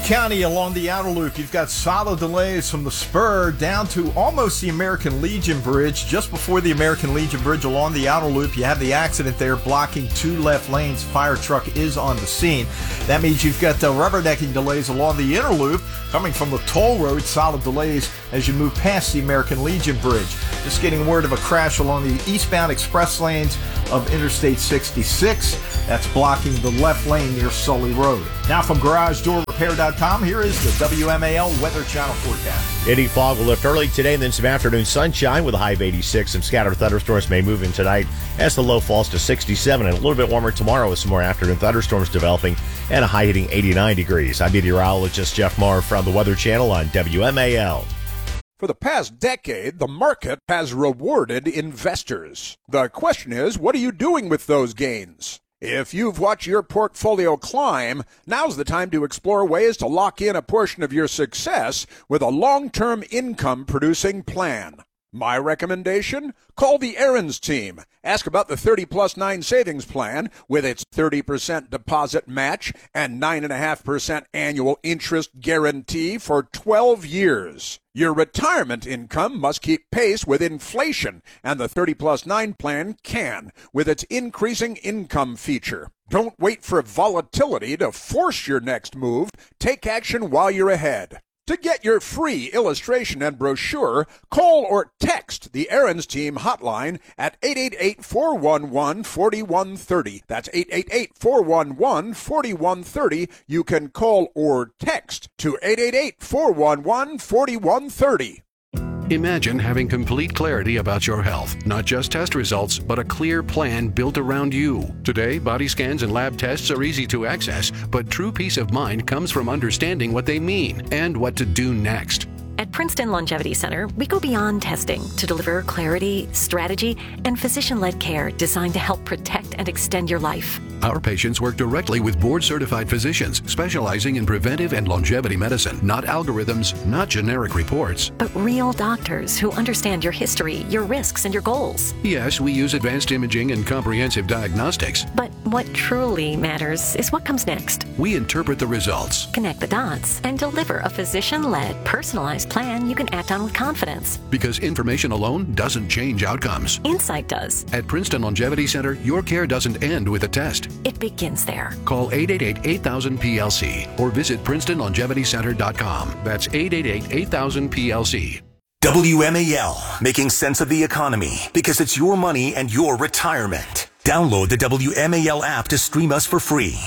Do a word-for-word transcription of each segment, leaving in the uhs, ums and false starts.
County along the outer loop, you've got solid delays from the spur down to almost the American Legion Bridge. Just before the American Legion Bridge along the outer loop, you have the accident there blocking two left lanes. Fire truck is on the scene. That means you've got the rubbernecking delays along the inner loop coming from the toll road. Solid delays as you move past the American Legion Bridge. Just getting word of a crash along the eastbound express lanes of Interstate sixty-six. That's blocking the left lane near Sully Road. Now from Garage Door Repair dot com, here is the W M A L Weather Channel forecast. Any fog will lift early today and then some afternoon sunshine with a high of eighty-six. Some scattered thunderstorms may move in tonight as the low falls to sixty-seven, and a little bit warmer tomorrow with some more afternoon thunderstorms developing and a high hitting eighty-nine degrees. I'm meteorologist Jeff Marr from the Weather Channel on W M A L. For the past decade, the market has rewarded investors. The question is, what are you doing with those gains? If you've watched your portfolio climb, now's the time to explore ways to lock in a portion of your success with a long-term income-producing plan. My recommendation? Call the Aaron's team. Ask about the thirty plus nine savings plan with its thirty percent deposit match and nine point five percent annual interest guarantee for twelve years. Your retirement income must keep pace with inflation, and the thirty plus nine plan can with its increasing income feature. Don't wait for volatility to force your next move. Take action while you're ahead. To get your free illustration and brochure, call or text the Aaron's Team hotline at eight eight eight, four one one, four one three zero. That's eight eight eight, four one one, four one three zero. You can call or text to eight eight eight, four one one, four one three zero. Imagine having complete clarity about your health, not just test results, but a clear plan built around you. Today, body scans and lab tests are easy to access, but true peace of mind comes from understanding what they mean and what to do next. At Princeton Longevity Center, we go beyond testing to deliver clarity, strategy, and physician-led care designed to help protect and extend your life. Our patients work directly with board-certified physicians specializing in preventive and longevity medicine, not algorithms, not generic reports. But real doctors who understand your history, your risks, and your goals. Yes, we use advanced imaging and comprehensive diagnostics. But what truly matters is what comes next. We interpret the results, connect the dots, and deliver a physician-led, personalized plan you can act on with confidence. Because information alone doesn't change outcomes. Insight does. At Princeton Longevity Center, your care doesn't end with a test. It begins there. Call eight eight eight, eight thousand, P L C or visit Princeton Longevity Center dot com. That's eight eight eight, eight thousand, P L C. W M A L, making sense of the economy because it's your money and your retirement. Download the W M A L app to stream us for free.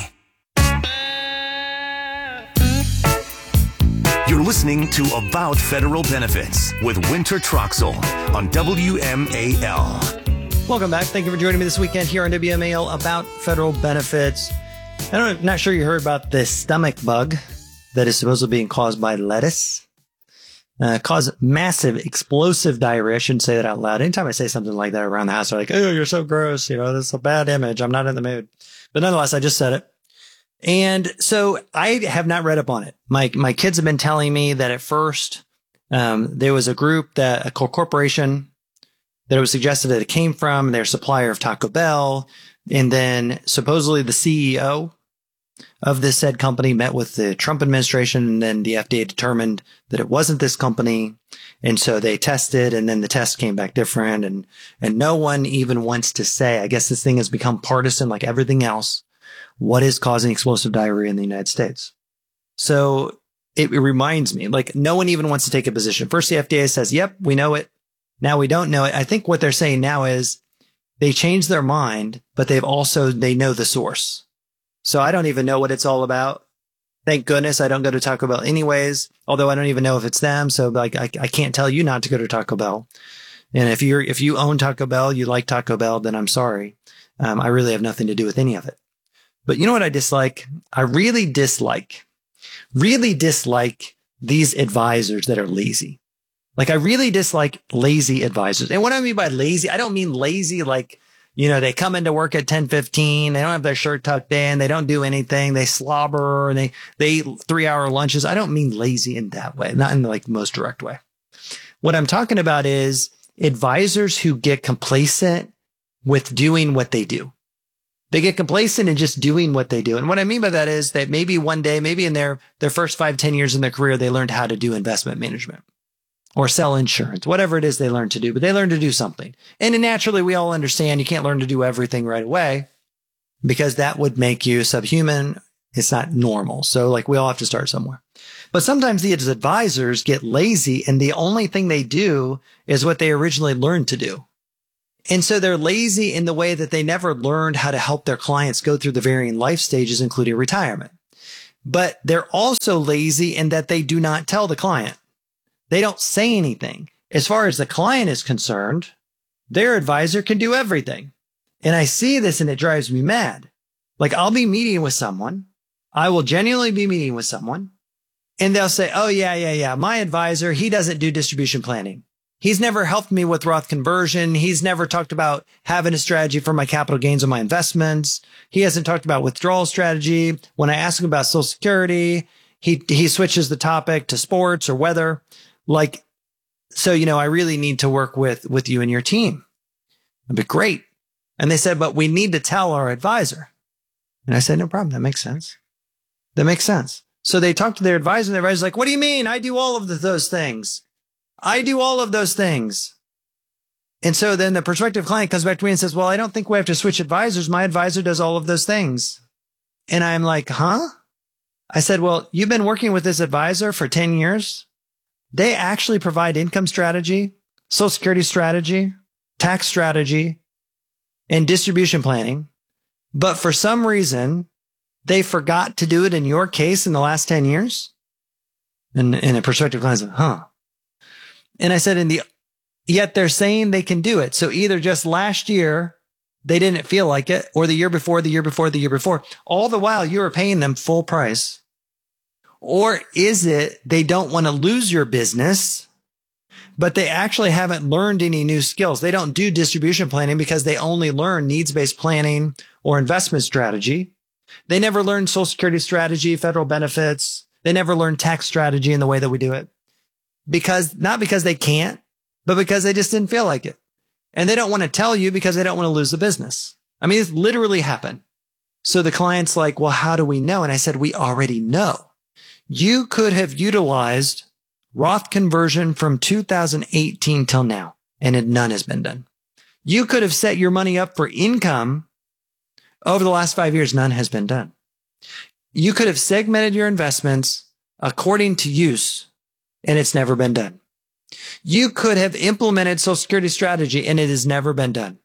You're listening to About Federal Benefits with Winter Troxel on W M A L. Welcome back. Thank you for joining me this weekend here on W M A L About Federal Benefits. I don't, I'm not sure you heard about this stomach bug that is supposedly being caused by lettuce. Uh, cause massive explosive diarrhea. I shouldn't say that out loud. Anytime I say something like that around the house, they're like, oh, you're so gross. You know, this is a bad image. I'm not in the mood. But nonetheless, I just said it. And so I have not read up on it. My, my kids have been telling me that at first, um, there was a group that a corporation that it was suggested that it came from, their supplier of Taco Bell. And then supposedly the C E O of this said company met with the Trump administration, and then the F D A determined that it wasn't this company. And so they tested, and then the test came back different. And, and no one even wants to say, I guess this thing has become partisan like everything else. What is causing explosive diarrhea in the United States? So it, it reminds me, like, no one even wants to take a position. First, the F D A says, yep, we know it. Now we don't know it. I think what they're saying now is they changed their mind, but they've also, they know the source. So I don't even know what it's all about. Thank goodness I don't go to Taco Bell anyways, although I don't even know if it's them. So like, I, I can't tell you not to go to Taco Bell. And if you're, if you own Taco Bell, you like Taco Bell, then I'm sorry. Um, I really have nothing to do with any of it. But you know what I dislike? I really dislike, really dislike these advisors that are lazy. Like I really dislike lazy advisors. And what I mean by lazy, I don't mean lazy like, you know, they come into work at ten fifteen. They don't have their shirt tucked in. They don't do anything. They slobber and they, they eat three hour lunches. I don't mean lazy in that way, not in like the most direct way. What I'm talking about is advisors who get complacent with doing what they do. They get complacent in just doing what they do. And what I mean by that is that maybe one day, maybe in their, their first five, ten years in their career, they learned how to do investment management or sell insurance, whatever it is they learned to do, but they learned to do something. And then naturally, we all understand you can't learn to do everything right away because that would make you subhuman. It's not normal. So like we all have to start somewhere. But sometimes these advisors get lazy and the only thing they do is what they originally learned to do. And so they're lazy in the way that they never learned how to help their clients go through the varying life stages, including retirement. But they're also lazy in that they do not tell the client. They don't say anything. As far as the client is concerned, their advisor can do everything. And I see this and it drives me mad. Like I'll be meeting with someone. I will genuinely be meeting with someone and they'll say, oh yeah, yeah, yeah. My advisor, he doesn't do distribution planning. He's never helped me with Roth conversion. He's never talked about having a strategy for my capital gains on my investments. He hasn't talked about withdrawal strategy. When I ask him about Social Security, he, he switches the topic to sports or weather. Like, so, you know, I really need to work with, with you and your team. That'd be great. And they said, but we need to tell our advisor. And I said, no problem. That makes sense. That makes sense. So they talked to their advisor and their advisor's like, what do you mean? I do all of the, those things. I do all of those things. And so then the prospective client comes back to me and says, well, I don't think we have to switch advisors. My advisor does all of those things. And I'm like, huh? I said, well, you've been working with this advisor for ten years. They actually provide income strategy, Social Security strategy, tax strategy, and distribution planning. But for some reason, they forgot to do it in your case in the last ten years. And, and a prospective client said, huh? And I said, in the, yet they're saying they can do it. So either just last year, they didn't feel like it, or the year before, the year before, the year before, all the while you were paying them full price. Or is it they don't want to lose your business, but they actually haven't learned any new skills? They don't do distribution planning because they only learn needs-based planning or investment strategy. They never learned Social Security strategy, federal benefits. They never learned tax strategy in the way that we do it. Because, not because they can't, but because they just didn't feel like it. And they don't want to tell you because they don't want to lose the business. I mean, it's literally happened. So the client's like, well, how do we know? And I said, we already know. You could have utilized Roth conversion from two thousand eighteen till now, and none has been done. You could have set your money up for income over the last five years. None has been done. You could have segmented your investments according to use, and it's never been done. You could have implemented Social Security strategy, and it has never been done.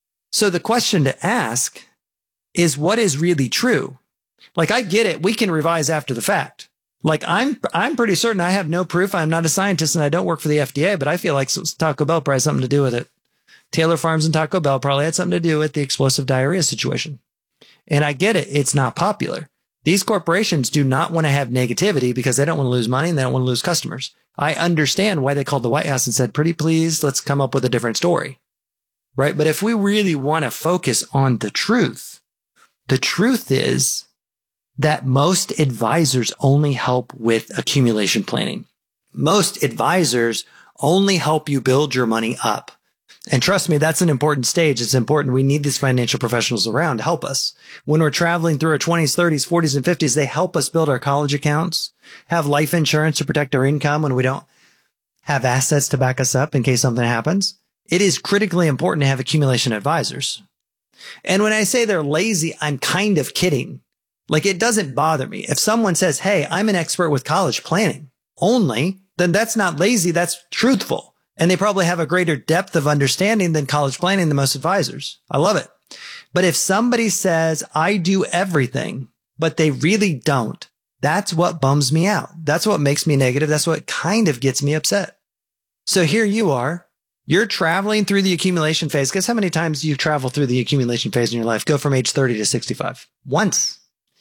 So the question to ask is, what is really true? Like, I get it. We can revise after the fact. Like, I'm, I'm pretty certain I have no proof. I'm not a scientist and I don't work for the F D A, but I feel like Taco Bell probably had something to do with it. Taylor Farms and Taco Bell probably had something to do with the explosive diarrhea situation. And I get it. It's not popular. These corporations do not want to have negativity because they don't want to lose money and they don't want to lose customers. I understand why they called the White House and said, pretty please, let's come up with a different story. Right? But if we really want to focus on the truth, the truth is that most advisors only help with accumulation planning. Most advisors only help you build your money up. And trust me, that's an important stage. It's important. We need these financial professionals around to help us. When we're traveling through our twenties, thirties, forties, and fifties, they help us build our college accounts, have life insurance to protect our income when we don't have assets to back us up in case something happens. It is critically important to have accumulation advisors. And when I say they're lazy, I'm kind of kidding. Like, it doesn't bother me. If someone says, hey, I'm an expert with college planning only, then that's not lazy. That's truthful. And they probably have a greater depth of understanding than college planning than most advisors. I love it. But if somebody says, I do everything, but they really don't, that's what bums me out. That's what makes me negative. That's what kind of gets me upset. So here you are. You're traveling through the accumulation phase. Guess how many times you've traveled through the accumulation phase in your life? Go from age thirty to sixty-five. Once.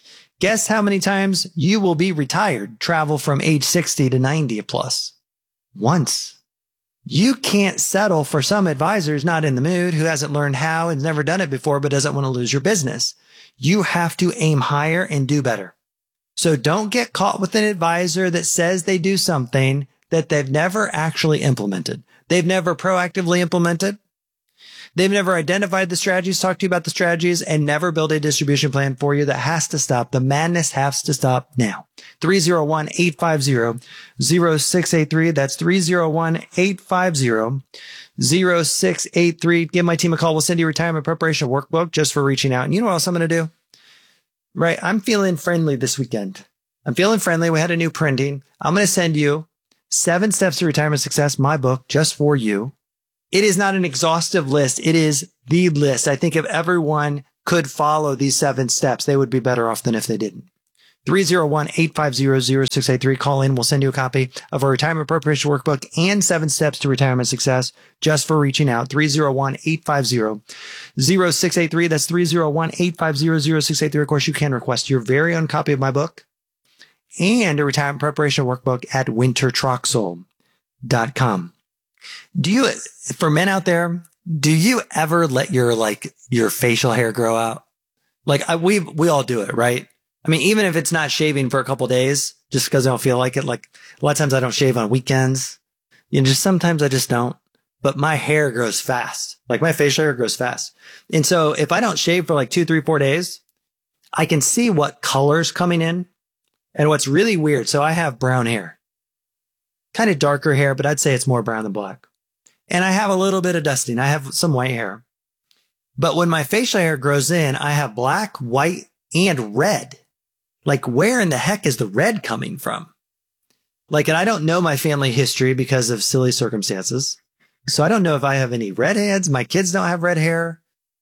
Guess how many times you will be retired, travel from age sixty to ninety plus? Once. You can't settle for some advisor who's not in the mood, who hasn't learned how and never done it before, but doesn't want to lose your business. You have to aim higher and do better. So don't get caught with an advisor that says they do something that they've never actually implemented. They've never proactively implemented. They've never identified the strategies, talked to you about the strategies, and never built a distribution plan for you. That has to stop. The madness has to stop now. three oh one, eight five zero, zero six eight three. That's three oh one, eight five zero, zero six eight three. Give my team a call. We'll send you a retirement preparation workbook just for reaching out. And you know what else I'm going to do? Right. I'm feeling friendly this weekend. I'm feeling friendly. We had a new printing. I'm going to send you Seven Steps to Retirement Success, my book, just for you. It is not an exhaustive list. It is the list. I think if everyone could follow these seven steps, they would be better off than if they didn't. three oh one, eight five zero, zero six eight three. Call in. We'll send you a copy of our retirement preparation workbook and seven steps to retirement success just for reaching out. three oh one, eight five zero, zero six eight three. That's three oh one, eight five zero, zero six eight three. Of course, you can request your very own copy of my book and a retirement preparation workbook at winter troxel dot com. Do you, for men out there, do you ever let your, like, your facial hair grow out? Like, I, we, we all do it, right? I mean, even if it's not shaving for a couple days, just because I don't feel like it, like a lot of times I don't shave on weekends. You know, just sometimes I just don't, but my hair grows fast. Like my facial hair grows fast. And so if I don't shave for like two, three, four days, I can see what color's coming in and what's really weird. So I have brown hair, kind of darker hair, but I'd say it's more brown than black. And I have a little bit of dusting. I have some white hair, but when my facial hair grows in, I have black, white, and red. Like, where in the heck is the red coming from? Like, and I don't know my family history because of silly circumstances. So I don't know if I have any redheads. My kids don't have red hair.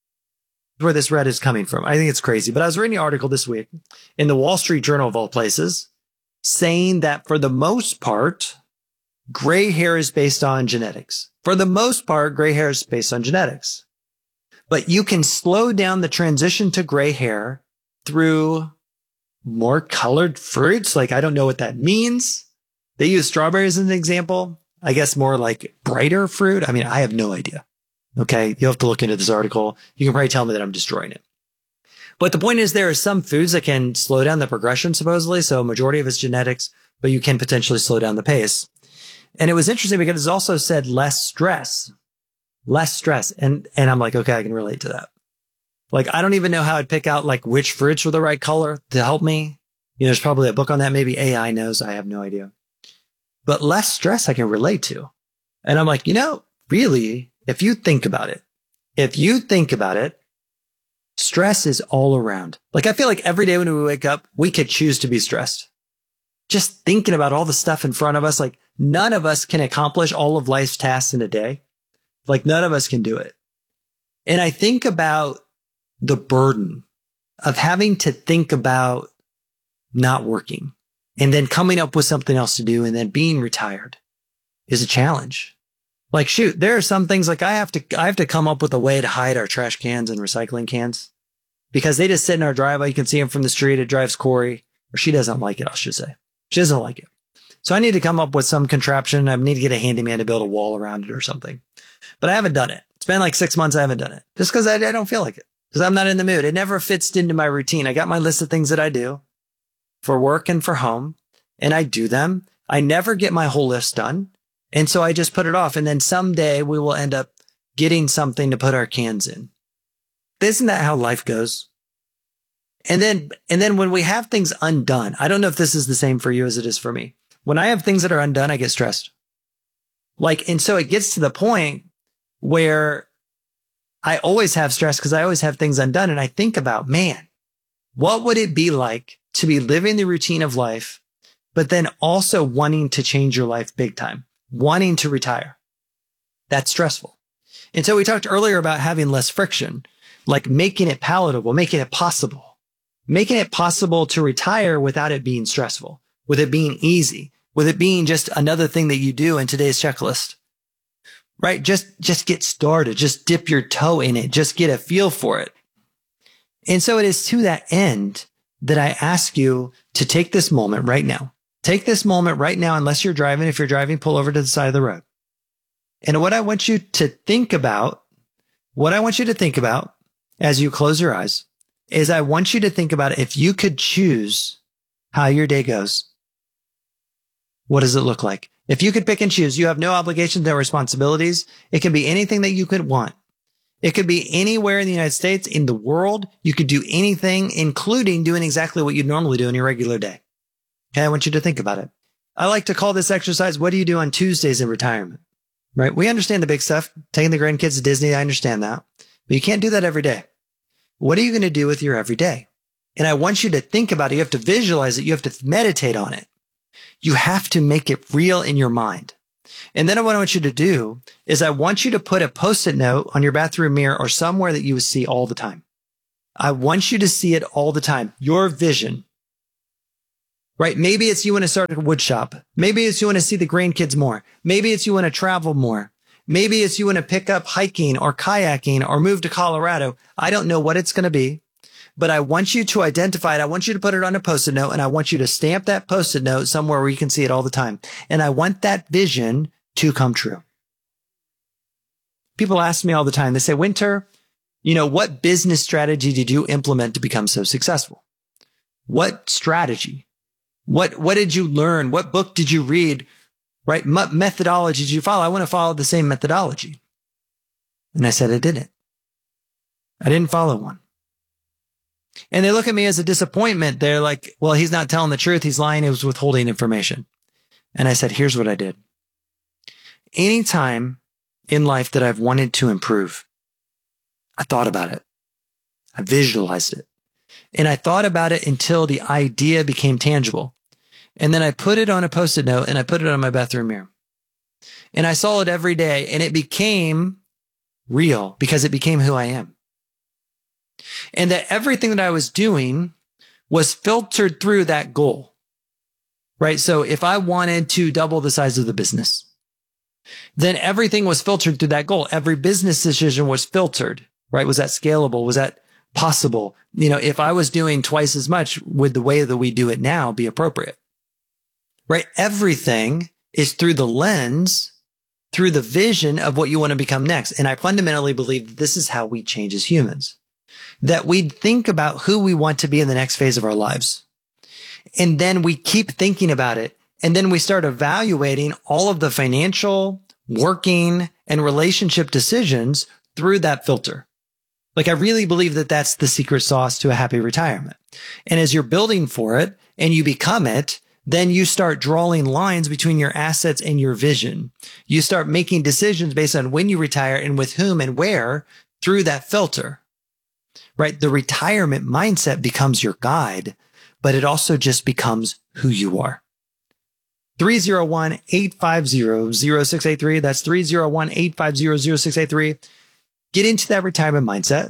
Where this red is coming from. I think it's crazy. But I was reading an article this week in the Wall Street Journal of all places saying that for the most part, gray hair is based on genetics. For the most part, gray hair is based on genetics. But you can slow down the transition to gray hair through more colored fruits. Like, I don't know what that means. They use strawberries as an example. I guess more like brighter fruit. I mean, I have no idea. Okay. You'll have to look into this article. You can probably tell me that I'm destroying it. But the point is there are some foods that can slow down the progression, supposedly. So a majority of it's genetics, but you can potentially slow down the pace. And it was interesting because it also said less stress, less stress. And, and I'm like, okay, I can relate to that. Like, I don't even know how I'd pick out like which fruits were the right color to help me. You know, there's probably a book on that. Maybe A I knows. I have no idea. But less stress I can relate to. And I'm like, you know, really, if you think about it, if you think about it, stress is all around. Like, I feel like every day when we wake up, we could choose to be stressed. Just thinking about all the stuff in front of us, like none of us can accomplish all of life's tasks in a day. Like none of us can do it. And I think about the burden of having to think about not working and then coming up with something else to do and then being retired is a challenge. Like, shoot, there are some things like I have to, I have to come up with a way to hide our trash cans and recycling cans because they just sit in our driveway. You can see them from the street. It drives Corey, or she doesn't like it, I should say. She doesn't like it. So I need to come up with some contraption. I need to get a handyman to build a wall around it or something, but I haven't done it. It's been like six months. I haven't done it just because I, I don't feel like it. Because I'm not in the mood. It never fits into my routine. I got my list of things that I do for work and for home, and I do them. I never get my whole list done. And so I just put it off. And then someday we will end up getting something to put our cans in. Isn't that how life goes? And then, and then when we have things undone, I don't know if this is the same for you as it is for me. When I have things that are undone, I get stressed. Like, and so it gets to the point where I always have stress because I always have things undone. And I think about, man, what would it be like to be living the routine of life, but then also wanting to change your life big time, wanting to retire? That's stressful. And so we talked earlier about having less friction, like making it palatable, making it possible, making it possible to retire without it being stressful, with it being easy, with it being just another thing that you do in today's checklist. Right? Just, just get started. Just dip your toe in it. Just get a feel for it. And so it is to that end that I ask you to take this moment right now. Take this moment right now, unless you're driving. If you're driving, pull over to the side of the road. And what I want you to think about, what I want you to think about as you close your eyes is I want you to think about if you could choose how your day goes, what does it look like? If you could pick and choose, you have no obligations, no responsibilities. It can be anything that you could want. It could be anywhere in the United States, in the world. You could do anything, including doing exactly what you'd normally do in your regular day. Okay, I want you to think about it. I like to call this exercise, what do you do on Tuesdays in retirement? Right? We understand the big stuff, taking the grandkids to Disney. I understand that. But you can't do that every day. What are you going to do with your everyday? And I want you to think about it. You have to visualize it. You have to meditate on it. You have to make it real in your mind. And then what I want you to do is I want you to put a Post-it note on your bathroom mirror or somewhere that you would see all the time. I want you to see it all the time. Your vision. Right? Maybe it's you want to start a wood shop. Maybe it's you want to see the grandkids more. Maybe it's you want to travel more. Maybe it's you want to pick up hiking or kayaking or move to Colorado. I don't know what it's going to be, but I want you to identify it. I want you to put it on a Post-it note, and I want you to stamp that Post-it note somewhere where you can see it all the time. And I want that vision to come true. People ask me all the time, they say, Winter, you know, what business strategy did you implement to become so successful? What strategy? What, what did you learn? What book did you read? Right? What methodology did you follow? I want to follow the same methodology. And I said, I didn't. I didn't follow one. And they look at me as a disappointment. They're like, well, he's not telling the truth. He's lying. He was withholding information. And I said, here's what I did. Anytime in life that I've wanted to improve, I thought about it. I visualized it. And I thought about it until the idea became tangible. And then I put it on a Post-it note and I put it on my bathroom mirror. And I saw it every day and it became real because it became who I am. And that everything that I was doing was filtered through that goal, right? So if I wanted to double the size of the business, then everything was filtered through that goal. Every business decision was filtered, right? Was that scalable? Was that possible? You know, if I was doing twice as much, would the way that we do it now be appropriate? Right? Everything is through the lens, through the vision of what you want to become next. And I fundamentally believe that this is how we change as humans. That we think about who we want to be in the next phase of our lives. And then we keep thinking about it. And then we start evaluating all of the financial, working, and relationship decisions through that filter. Like, I really believe that that's the secret sauce to a happy retirement. And as you're building for it and you become it, then you start drawing lines between your assets and your vision. You start making decisions based on when you retire and with whom and where through that filter. Right? The retirement mindset becomes your guide, but it also just becomes who you are. three oh one, eight five zero, zero six eight three. That's three oh one, eight five zero, zero six eight three. Get into that retirement mindset.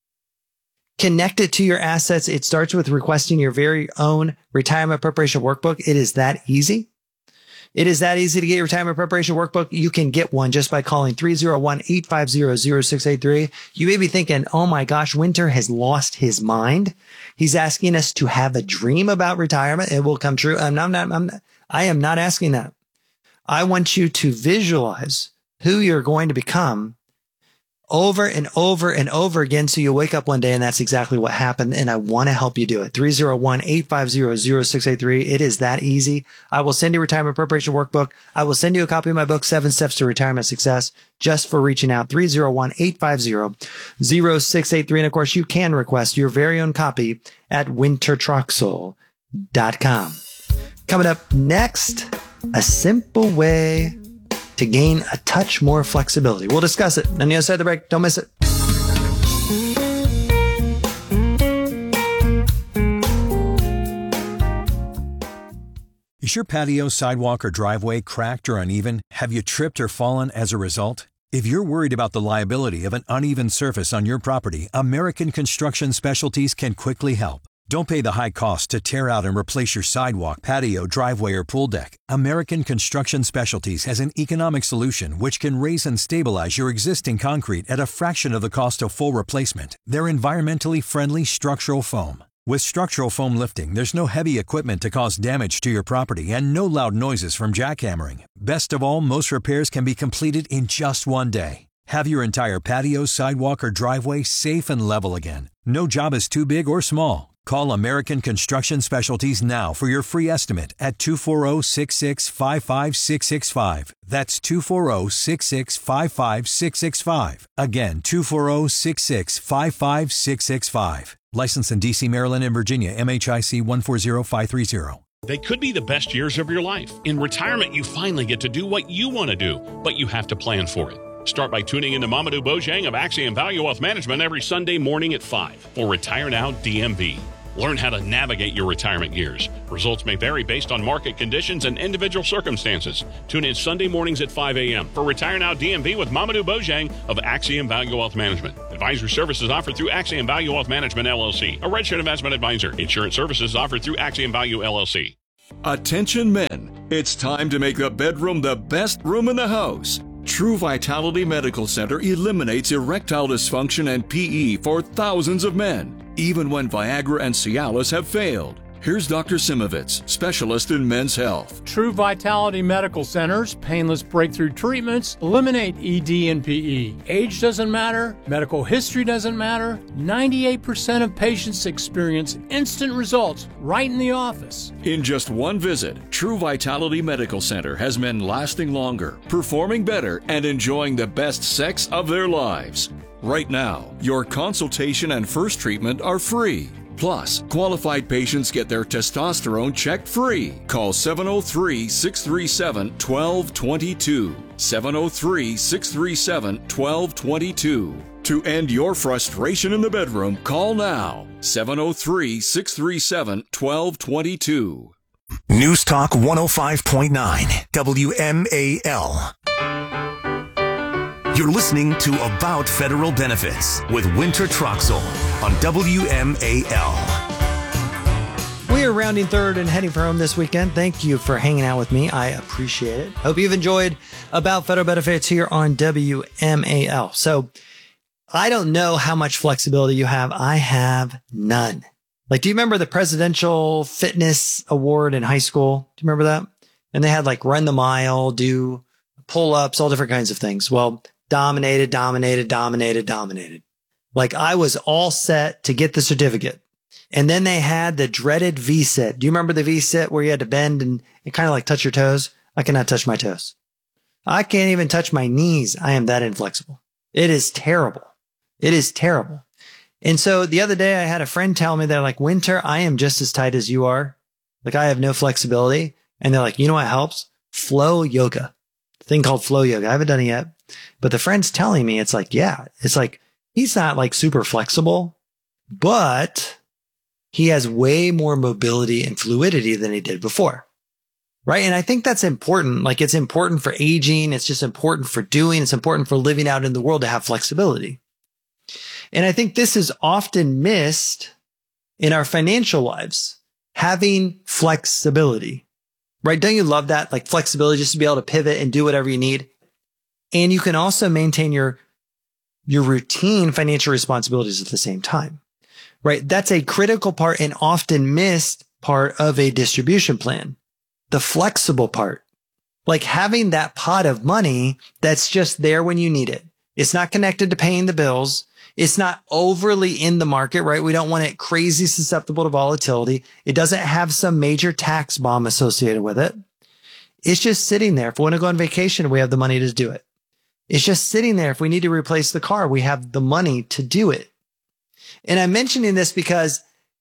Connect it to your assets. It starts with requesting your very own retirement preparation workbook. It is that easy. It is that easy to get your retirement preparation workbook. You can get one just by calling three oh one, eight five zero, zero six eight three. You may be thinking, oh my gosh, Winter has lost his mind. He's asking us to have a dream about retirement. It will come true. I'm not, I'm not, I'm not, I am not asking that. I want you to visualize who you're going to become over and over and over again. So you wake up one day and that's exactly what happened. And I want to help you do it. three oh one, eight five zero, zero six eight three. It is that easy. I will send you a retirement preparation workbook. I will send you a copy of my book, Seven Steps to Retirement Success, just for reaching out. three oh one, eight five zero, zero six eight three. And of course, you can request your very own copy at winter troxel dot com. Coming up next, a simple way to gain a touch more flexibility. We'll discuss it on the other side of the break. Don't miss it. Is your patio, sidewalk, or driveway cracked or uneven? Have you tripped or fallen as a result? If you're worried about the liability of an uneven surface on your property, American Construction Specialties can quickly help. Don't pay the high cost to tear out and replace your sidewalk, patio, driveway, or pool deck. American Construction Specialties has an economic solution which can raise and stabilize your existing concrete at a fraction of the cost of full replacement. They're environmentally friendly structural foam. With structural foam lifting, there's no heavy equipment to cause damage to your property and no loud noises from jackhammering. Best of all, most repairs can be completed in just one day. Have your entire patio, sidewalk, or driveway safe and level again. No job is too big or small. Call American Construction Specialties now for your free estimate at two four zero, six six five five, six six five. That's two four zero, six six five five, six six five. Again, two four zero, six six five five, six six five. Licensed in D C, Maryland, and Virginia, M H I C one four zero five three zero. They could be the best years of your life. In retirement, you finally get to do what you want to do, but you have to plan for it. Start by tuning into Mamadou Bojang of Axiom Value Wealth Management every Sunday morning at five for Retire Now D M V. Learn how to navigate your retirement years. Results may vary based on market conditions and individual circumstances. Tune in Sunday mornings at five a.m. for Retire Now D M V with Mamadou Bojang of Axiom Value Wealth Management. Advisory services offered through Axiom Value Wealth Management, L L C, a registered investment advisor. Insurance services offered through Axiom Value, L L C. Attention men, it's time to make the bedroom the best room in the house. True Vitality Medical Center eliminates erectile dysfunction and P E for thousands of men, even when Viagra and Cialis have failed. Here's Doctor Simovitz, specialist in men's health. True Vitality Medical Center's painless breakthrough treatments eliminate E D and P E. Age doesn't matter, medical history doesn't matter. ninety-eight percent of patients experience instant results right in the office. In just one visit, True Vitality Medical Center has men lasting longer, performing better, and enjoying the best sex of their lives. Right now, your consultation and first treatment are free. Plus, qualified patients get their testosterone checked free. Call seven oh three, six three seven, one two two two. seven oh three, six three seven, one two two two. To end your frustration in the bedroom, call now. seven oh three, six three seven, one two two two. News Talk one oh five point nine W M A L. You're listening to About Federal Benefits with Winter Troxel on W M A L. We are rounding third and heading for home this weekend. Thank you for hanging out with me. I appreciate it. Hope you've enjoyed About Federal Benefits here on W M A L. So I don't know how much flexibility you have. I have none. Like, do you remember the Presidential Fitness Award in high school? Do you remember that? And they had like run the mile, do pull-ups, all different kinds of things. Well, dominated, dominated, dominated, dominated. Like I was all set to get the certificate. And then they had the dreaded V-sit. Do you remember the V-sit where you had to bend and, and kind of like touch your toes? I cannot touch my toes. I can't even touch my knees. I am that inflexible. It is terrible. It is terrible. And so the other day I had a friend tell me, they're like, Winter, I am just as tight as you are. Like I have no flexibility. And they're like, you know what helps? Flow yoga. A thing called flow yoga. I haven't done it yet. But the friend's telling me, it's like, yeah, it's like, he's not like super flexible, but he has way more mobility and fluidity than he did before. Right. And I think that's important. Like it's important for aging. It's just important for doing. It's important for living out in the world to have flexibility. And I think this is often missed in our financial lives, having flexibility, right? Don't you love that? Like flexibility, just to be able to pivot and do whatever you need. And you can also maintain your, your routine financial responsibilities at the same time, right? That's a critical part and often missed part of a distribution plan. The flexible part, like having that pot of money that's just there when you need it. It's not connected to paying the bills. It's not overly in the market, right? We don't want it crazy susceptible to volatility. It doesn't have some major tax bomb associated with it. It's just sitting there. If we want to go on vacation, we have the money to do it. It's just sitting there. If we need to replace the car, we have the money to do it. And I'm mentioning this because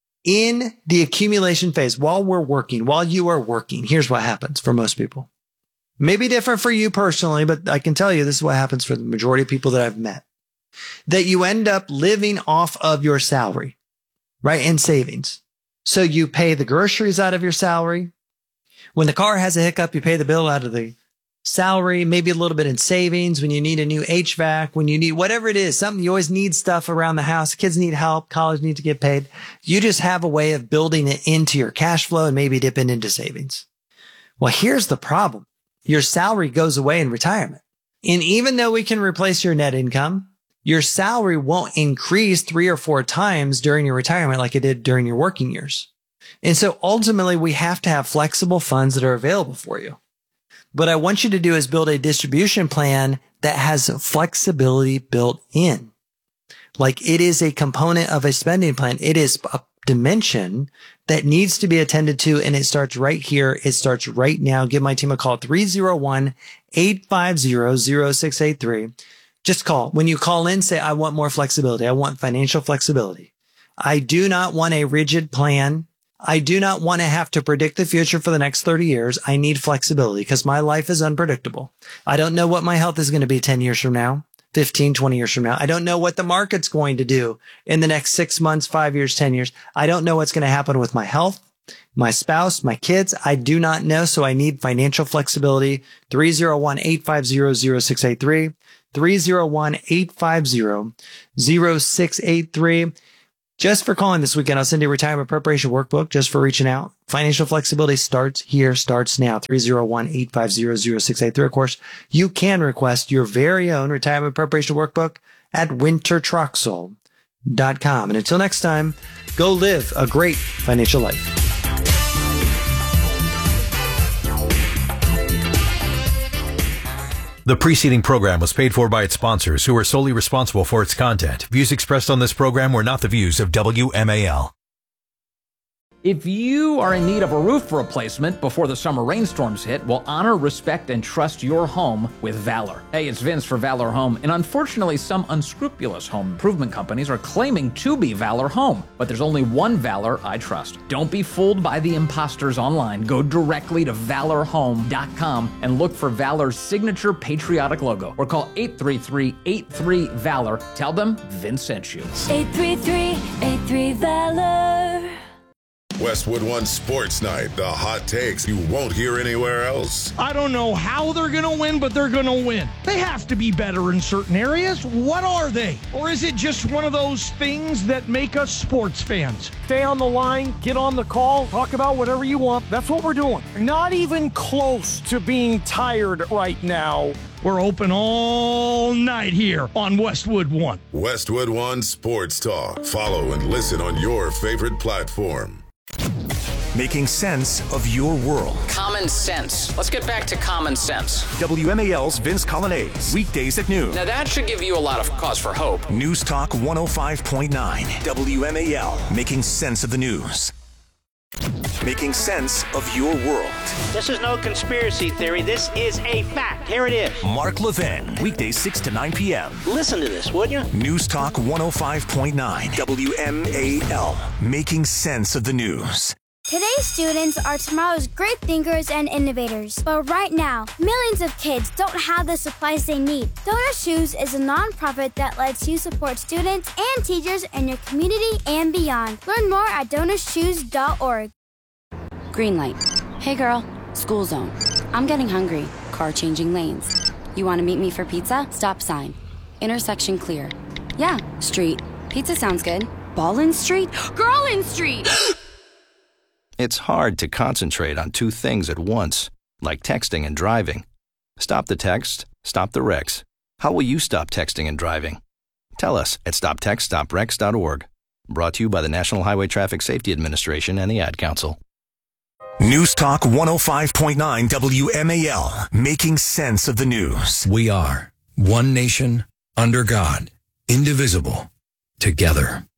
in the accumulation phase, while we're working, while you are working, here's what happens for most people. Maybe different for you personally, but I can tell you this is what happens for the majority of people that I've met. That you end up living off of your salary, right? And savings. So you pay the groceries out of your salary. When the car has a hiccup, you pay the bill out of the salary, maybe a little bit in savings. When you need a new H V A C, when you need whatever it is, something you always need stuff around the house. Kids need help. College needs to get paid. You just have a way of building it into your cash flow and maybe dipping into savings. Well, here's the problem. Your salary goes away in retirement. And even though we can replace your net income, your salary won't increase three or four times during your retirement like it did during your working years. And so ultimately we have to have flexible funds that are available for you. What I want you to do is build a distribution plan that has flexibility built in. Like it is a component of a spending plan. It is a dimension that needs to be attended to. And it starts right here. It starts right now. Give my team a call, three oh one, eight five zero, zero six eight three. Just call. When you call in, say, I want more flexibility. I want financial flexibility. I do not want a rigid plan. I do not want to have to predict the future for the next thirty years. I need flexibility because my life is unpredictable. I don't know what my health is going to be ten years from now, fifteen, twenty years from now. I don't know what the market's going to do in the next six months, five years, ten years. I don't know what's going to happen with my health, my spouse, my kids. I do not know. So I need financial flexibility. three oh one, eight five zero, zero six eight three. three oh one, eight five zero, zero six eight three. Just for calling this weekend, I'll send you a retirement preparation workbook just for reaching out. Financial flexibility starts here, starts now. three oh one, eight five zero, zero six eight three. Of course, you can request your very own retirement preparation workbook at winter troxel dot com. And until next time, go live a great financial life. The preceding program was paid for by its sponsors, who are solely responsible for its content. Views expressed on this program were not the views of W M A L. If you are in need of a roof replacement before the summer rainstorms hit, well, honor, respect, and trust your home with Valor. Hey, it's Vince for Valor Home, and unfortunately, some unscrupulous home improvement companies are claiming to be Valor Home, but there's only one Valor I trust. Don't be fooled by the imposters online. Go directly to valor home dot com and look for Valor's signature patriotic logo, or call eight three three, eight three, VALOR. Tell them Vince sent you. eight three three, eight three, VALOR. Westwood One Sports Night, the hot takes you won't hear anywhere else. I don't know how they're going to win, but they're going to win. They have to be better in certain areas. What are they? Or is it just one of those things that make us sports fans? Stay on the line, get on the call, talk about whatever you want. That's what we're doing. Not even close to being tired right now. We're open all night here on Westwood One. Westwood One Sports Talk. Follow and listen on your favorite platform. Making sense of your world. Common sense. Let's get back to common sense. W M A L's Vince Colonnese, weekdays at noon. Now that should give you a lot of cause for hope. News Talk one oh five point nine. W M A L, making sense of the news. Making sense of your world. This is no conspiracy theory. This is a fact. Here it is. Mark Levin, weekdays six to nine p.m. Listen to this, would you? News Talk one oh five point nine. W M A L, making sense of the news. Today's students are tomorrow's great thinkers and innovators. But right now, millions of kids don't have the supplies they need. Donor Shoes is a nonprofit that lets you support students and teachers in your community and beyond. Learn more at donor shoes dot org. Green light. Hey girl, school zone. I'm getting hungry. Car changing lanes. You want to meet me for pizza? Stop sign. Intersection clear. Yeah, street. Pizza sounds good. Ballin Street? Girlin Street! It's hard to concentrate on two things at once, like texting and driving. Stop the text, stop the wrecks. How will you stop texting and driving? Tell us at stop text stop wrecks dot org. Brought to you by the National Highway Traffic Safety Administration and the Ad Council. News Talk one oh five point nine W M A L, making sense of the news. We are one nation, under God, indivisible, together.